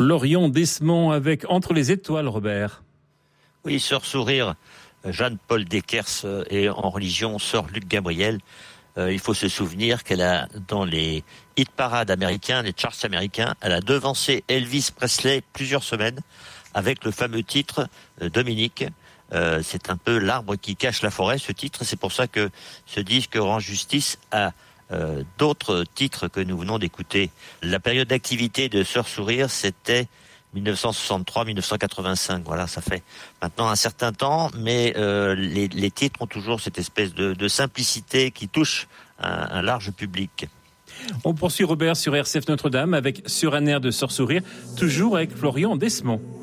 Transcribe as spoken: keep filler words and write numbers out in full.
Florian Desmond avec Entre les étoiles, Robert. Oui, Sœur Sourire, Jeanne-Paul Dekers est en religion Sœur Luc Gabriel. Euh, il faut se souvenir qu'elle a, dans les hit parades américains, les charts américains, elle a devancé Elvis Presley plusieurs semaines avec le fameux titre euh, Dominique. Euh, c'est un peu l'arbre qui cache la forêt, ce titre. C'est pour ça que ce disque rend justice à euh, d'autres titres que nous venons d'écouter. La période d'activité de Sœur Sourire, c'était dix-neuf cent soixante-trois dix-neuf cent quatre-vingt-cinq. Voilà, ça fait maintenant un certain temps, mais euh, les, les titres ont toujours cette espèce de, de simplicité qui touche un, un large public. On poursuit, Robert, sur R C F Notre-Dame avec Sur un air de Sœur Sourire, toujours avec Florian Desmond.